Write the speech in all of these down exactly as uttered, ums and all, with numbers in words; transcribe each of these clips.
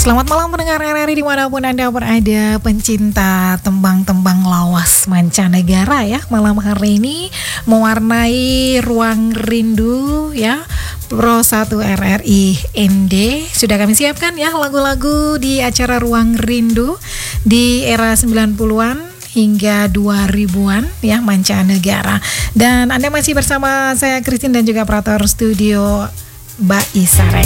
Selamat malam pendengar R R I dimanapun Anda berada, pencinta tembang-tembang lawas mancanegara ya. Malam hari ini mewarnai Ruang Rindu ya, Pro satu R R I N D. Sudah kami siapkan ya lagu-lagu di acara Ruang Rindu di era sembilan puluhan hingga dua ribuan ya, mancanegara. Dan Anda masih bersama saya Christine dan juga operator studio Mbak Isarek.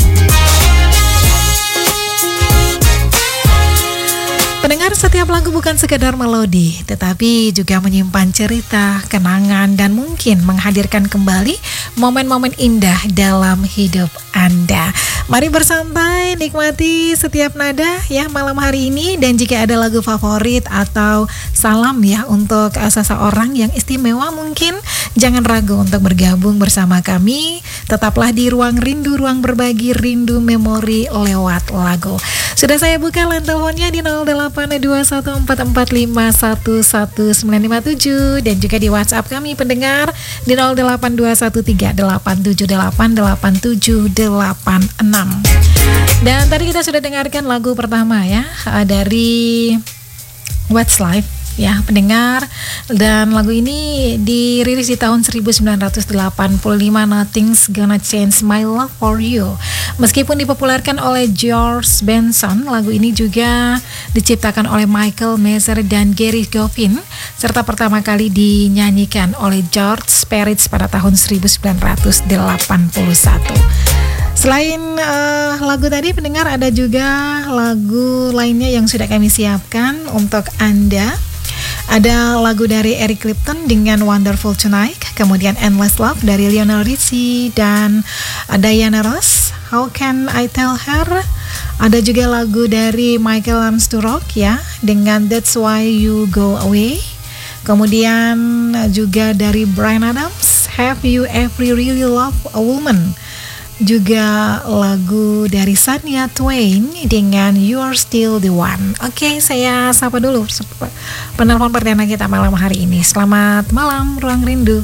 Pendengar, setiap lagu bukan sekedar melodi, tetapi juga menyimpan cerita, kenangan, dan mungkin menghadirkan kembali momen-momen indah dalam hidup Anda. Mari bersantai, nikmati setiap nada ya malam hari ini. Dan jika ada lagu favorit atau salam ya untuk seseorang yang istimewa mungkin, jangan ragu untuk bergabung bersama kami. Tetaplah di Ruang Rindu, ruang berbagi rindu memori lewat lagu. Sudah saya buka line teleponnya di nol delapan dua satu empat empat lima satu satu sembilan lima tujuh dan juga di WhatsApp kami pendengar di nol delapan dua satu tiga delapan tujuh delapan delapan tujuh delapan enam. Dan tadi kita sudah dengarkan lagu pertama ya dari Westlife ya pendengar, dan lagu ini dirilis di tahun seribu sembilan ratus delapan puluh lima, Nothing's Gonna Change My Love For You. Meskipun dipopulerkan oleh George Benson, lagu ini juga diciptakan oleh Michael Messer dan Gary Goffin, serta pertama kali dinyanyikan oleh George Peritz pada tahun seribu sembilan ratus delapan puluh satu. Selain uh, lagu tadi pendengar, ada juga lagu lainnya yang sudah kami siapkan untuk Anda. Ada lagu dari Eric Clapton dengan Wonderful Tonight, kemudian Endless Love dari Lionel Richie dan Diana Ross, How Can I Tell Her. Ada juga lagu dari Michael Armstrong ya dengan That's Why You Go Away. Kemudian juga dari Bryan Adams, Have You Ever Really Loved a Woman. Juga lagu dari Shania Twain dengan You're Still the One. Oke, saya sapa dulu penelpon perdana kita malam hari ini. Selamat malam Ruang Rindu.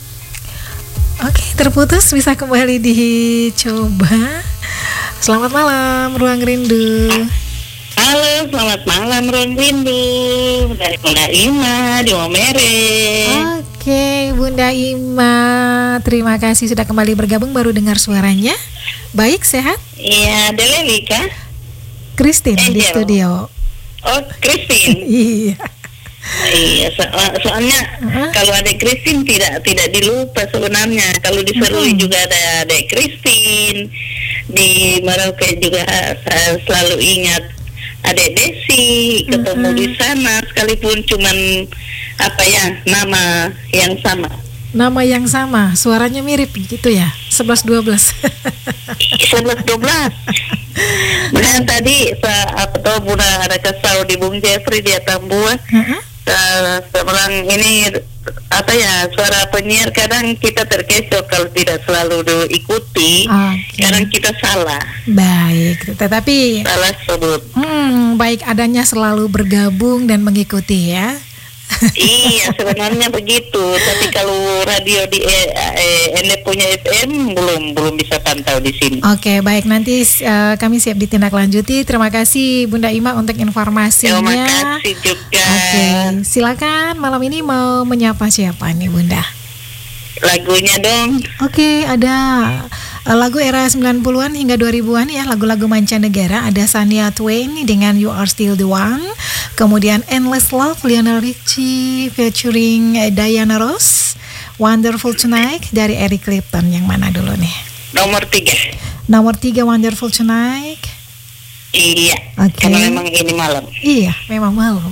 Oke, terputus, bisa kembali dicoba. Selamat malam Ruang Rindu. Halo, selamat malam Ruang Rindu. Dari Bunda Ima di Momere. Oke, Bunda Ima, terima kasih sudah kembali bergabung, baru dengar suaranya. Baik, sehat? Iya, Deleli kah? Christine eh, di jauh. studio. Oh, Christine. Iya. Iya, so, soalnya uh-huh. kalau ada Christine tidak tidak dilupa sebenarnya. Kalau di Serui uh-huh. juga ada Dek Christine. Di Merauke juga saya selalu ingat Adek Desi, ketemu uh-huh. di sana sekalipun cuman apa ya, nama yang sama. Nama yang sama, suaranya mirip gitu ya, sebelas dua belas. sebelas dua belas. Dan tadi apa tuh Bunda ada kesal di Bung Jeffrey dia Tambua. Uh-huh. Seorang ini apa ya, suara penyiar kadang kita terkecoh kalau tidak selalu diikuti. Okay. Kadang kita salah. Baik, tetapi salah sebut. Hmm, baik adanya selalu bergabung dan mengikuti ya. Iya, sebenarnya begitu. Tapi kalau radio di eh, eh, Anda punya F M belum belum bisa pantau di sini. Oke, baik, nanti uh, kami siap ditindaklanjuti. Terima kasih Bunda Ima untuk informasinya. Terima kasih juga. Oke, silakan malam ini mau menyapa siapa nih Bunda? Lagunya dong. Oke, ada uh, lagu era sembilan puluhan hingga dua ribuan ya, lagu-lagu mancanegara. Ada Shania Twain dengan You Are Still the One. Kemudian Endless Love, Lionel Richie featuring Diana Ross. Wonderful Tonight dari Eric Clapton. Yang mana dulu nih? Nomor tiga. Nomor tiga Wonderful Tonight. Iya. Okay. Karena memang ini malam. Iya, memang malam.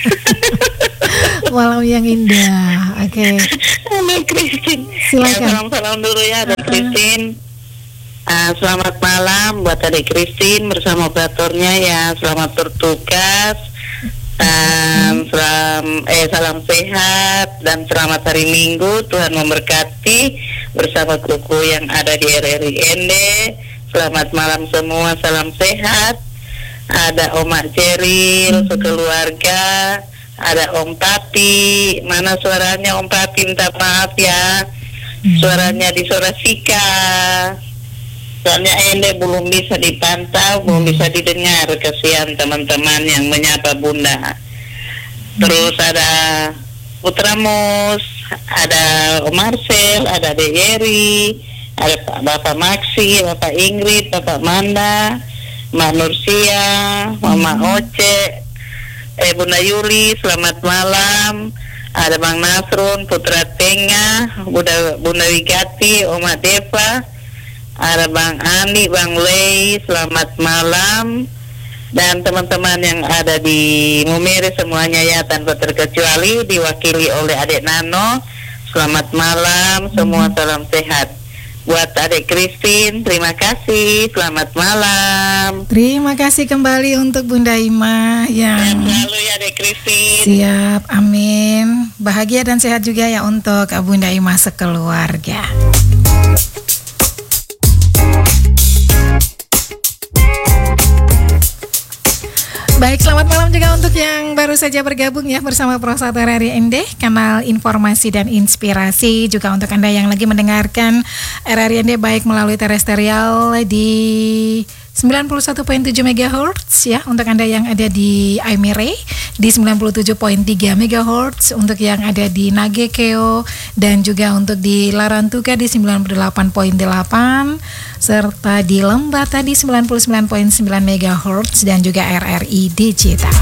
Malam yang indah. Oke. Okay. Halo Christine. Silakan. Ya, salam-salam dulu ya Adik uh-huh. Christine. Uh, selamat malam buat Adik Christine bersama operatornya ya. Selamat bertugas. Dan salam, eh, salam sehat dan selamat hari Minggu. Tuhan memberkati bersama kruku yang ada di R R I N D. Selamat malam semua, salam sehat. Ada Om Ceril, sekeluarga. Ada Om Papi. Mana suaranya Om Papi? Minta maaf ya. Suaranya di Sorasika. Soalnya Ende belum bisa dipantau, belum bisa didengar. Kasihan teman-teman yang menyapa Bunda. Terus ada Putra Mus, ada Om Marcel, ada De Yeri, ada Pak Bapak Maksi, Bapak Ingrid, Bapak Manda, Mak Nursia, Mama Oce, eh Bunda Yuli, selamat malam. Ada Bang Nasrun, Putra Tengah, Bunda Bunda Wigati, Oma Deva, ada Bang Andi, Bang Lei, selamat malam. Dan teman-teman yang ada di Mumere semuanya ya tanpa terkecuali, diwakili oleh adik Nano, selamat malam, semua salam sehat. Buat adik Christine, terima kasih, selamat malam. Terima kasih kembali untuk Bunda Ima yang Sehat selalu ya adik Christine. siap, amin. Bahagia dan sehat juga ya untuk Bunda Ima sekeluarga. Baik, selamat malam juga untuk yang baru saja bergabung ya bersama Prosat R R I N D, kanal informasi dan inspirasi. Juga untuk Anda yang lagi mendengarkan R R I N D baik melalui terestrial di sembilan puluh satu koma tujuh megahertz ya, untuk Anda yang ada di Aimere di sembilan puluh tujuh koma tiga megahertz, untuk yang ada di Nagekeo dan juga untuk di Larantuka di sembilan puluh delapan koma delapan serta di Lembata di sembilan puluh sembilan koma sembilan megahertz dan juga R R I Digital.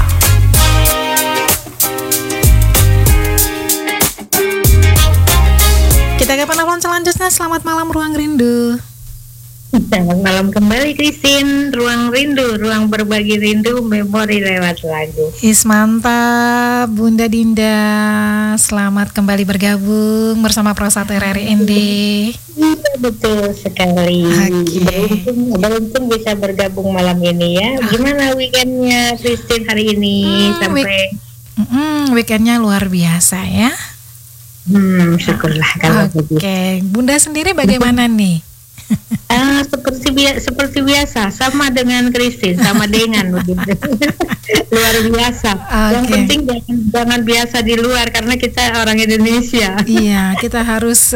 Kita ke penelpon selanjutnya. Selamat malam Ruang Rindu. Selamat malam kembali Christine, Ruang Rindu, ruang berbagi rindu, memori lewat lagu. Is mantap Bunda Dinda, selamat kembali bergabung bersama Prosat R R I N D. Iya betul sekali. Oke. Beruntung, beruntung bisa bergabung malam ini ya. Gimana weekendnya Christine hari ini Hmm, sampai? week- Mm-mm, weekendnya luar biasa ya. Hmm, syukurlah kalau begitu. Oke, Bunda sendiri bagaimana nih? Ah, seperti biasa, seperti biasa, sama dengan Christine, sama dengan begitu. Luar biasa. Yang Oke. penting jangan, jangan biasa di luar karena kita orang Indonesia. Iya, kita harus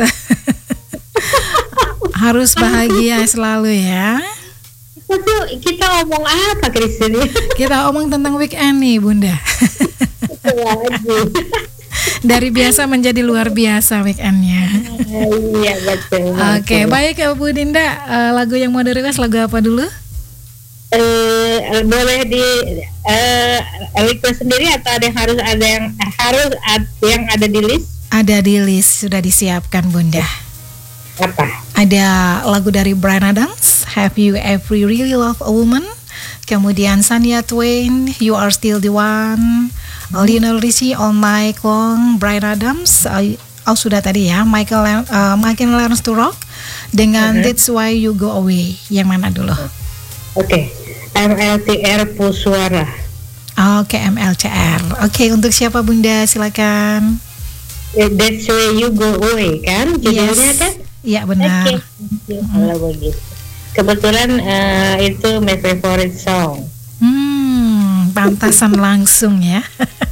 harus bahagia selalu ya. Itu kita ngomong apa Christine? Kita omong tentang weekend nih Bunda. Itu lagi. Dari biasa menjadi luar biasa weekendnya. Iya betul. Oke, betul. baik Bu Dinda, eh, lagu yang mau di-request lagu apa dulu? Eh, boleh di eh, request sendiri atau ada yang harus ada yang harus ad, yang ada di list Ada di list, sudah disiapkan Bunda. apa? Ada lagu dari Bryan Adams, Have You Ever Really Loved a Woman? Kemudian Shania Twain, You Are Still the One. Lionel Richie, All Night Long. Bryan Adams, uh, oh sudah tadi ya. Michael Len- uh, Michael Learns to Rock dengan Mhm. That's Why You Go Away. Yang mana dulu? Oke, M L T R Puswara. Oke, M L C R. Oke, untuk siapa Bunda? Silakan. Eh, That's Why You Go Away kan judulnya Yes. kan? Iya benar. Oke, kalau begitu. Kebetulan eh, itu my favorite song. Hmm, pantasan langsung ya.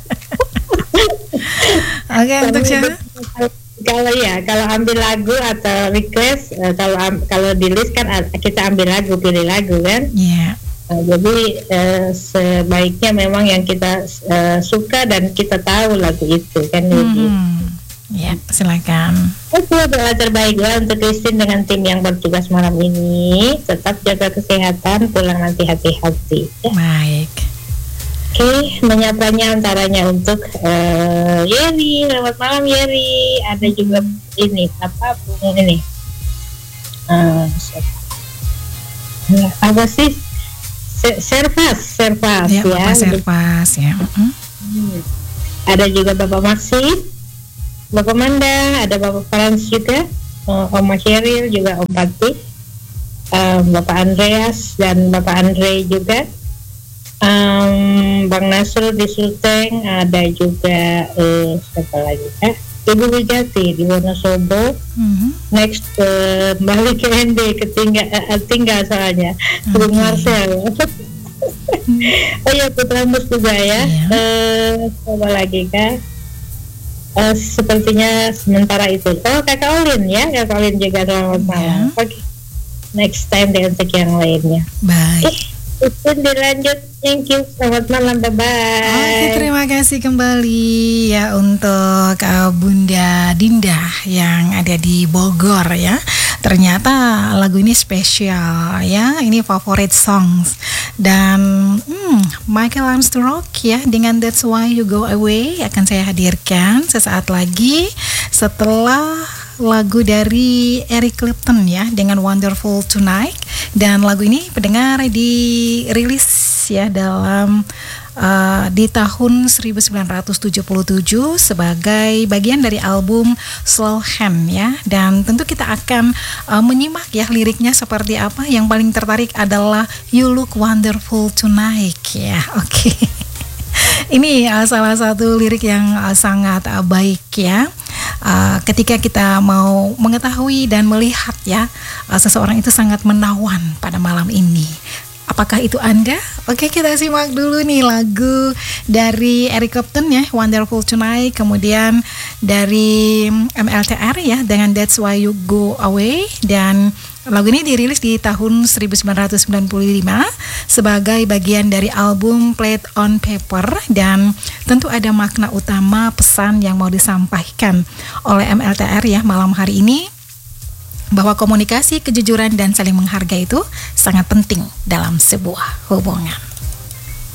Oke, untuk siapa? Kalau ya, kalau ambil lagu atau request, eh, kalau am- kalau di list kan a- kita ambil lagu, pilih lagu kan. Iya. Nah, jadi eh, sebaiknya memang yang kita eh, suka dan kita tahu lagu itu kan. Gitu. Hmm. Ya, silakan. Itu adalah terbaik lah untuk Christine dengan tim yang bertugas malam ini. Tetap jaga kesehatan, pulang nanti hati-hati. Ya. Baik. Oke, menyapanya antaranya untuk uh, Yeri, selamat malam Yeri. Ada juga ini apa bunga ini? Uh, siapa? Nah, apa sih? Se- Servas, Servas Ya, ya. Bapak Servas ya. Mm. Hmm. Ada juga Bapak Maksi, Bapak Manda, ada Bapak Frans juga, uh, Oma Sheryl juga Om Pati, um, Bapak Andreas dan Bapak Andre juga. Um, Bang Nasrul di Sulteng, ada juga eh, siapa lagi eh? Ibu Wigati di Wonosobo. Mhm. Next ke balik ke N D ketinggal eh, tinggal soalnya Bung Oke. Marcel. Oh ya Putra Mus juga ya. Iya. Eh, apa lagi kah? Eh, sepertinya sementara itu. Oh Kakak Olin ya, Kakak Olin juga selamat malam. Iya. Oke. next time dengan topik yang lainnya. Baik. Eh, itu dilanjut. Thank you. Selamat malam. Bye-bye. Oke, terima kasih kembali ya untuk uh, Bunda Dinda yang ada di Bogor ya. Ternyata lagu ini spesial ya, ini favorit songs. Dan hmm, Michael Armstrong ya dengan That's Why You Go Away akan saya hadirkan sesaat lagi setelah lagu dari Eric Clapton ya dengan Wonderful Tonight. Dan lagu ini pendengar dirilis ya dalam uh, di tahun seribu sembilan ratus tujuh puluh tujuh sebagai bagian dari album Slow Hand ya. Dan tentu kita akan uh, menyimak ya liriknya seperti apa. Yang paling tertarik adalah You Look Wonderful Tonight ya. Oke. Okay. Ini uh, salah satu lirik yang uh, sangat uh, baik ya. Uh, ketika kita mau mengetahui dan melihat ya uh, seseorang itu sangat menawan pada malam ini. Apakah itu Anda? Oke, kita simak dulu nih lagu dari Eric Clapton ya, Wonderful Tonight. Kemudian dari M L T R ya dengan That's Why You Go Away. Dan lagu ini dirilis di tahun seribu sembilan ratus sembilan puluh lima sebagai bagian dari album Played on Paper. Dan tentu ada makna utama pesan yang mau disampaikan oleh M L T R ya malam hari ini, bahwa komunikasi, kejujuran, dan saling menghargai itu sangat penting dalam sebuah hubungan.